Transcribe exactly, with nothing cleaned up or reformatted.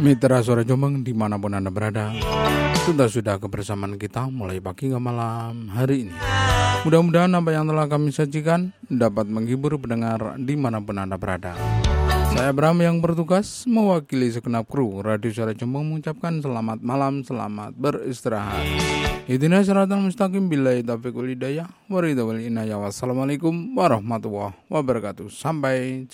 Mitra Suara Jombang dimanapun Anda berada, sudah sudah kebersamaan kita mulai pagi hingga malam hari ini. Mudah-mudahan apa yang telah kami sajikan dapat menghibur pendengar dimanapun Anda berada. Saya Bram yang bertugas mewakili segenap kru Radio Suara Jombang mengucapkan selamat malam, selamat beristirahat. Ihdinas siratal mustaqim billahi taufiq wal hidayah wa ridha wal inayah. Wassalamualaikum warahmatullahi wabarakatuh. Sampai jumpa.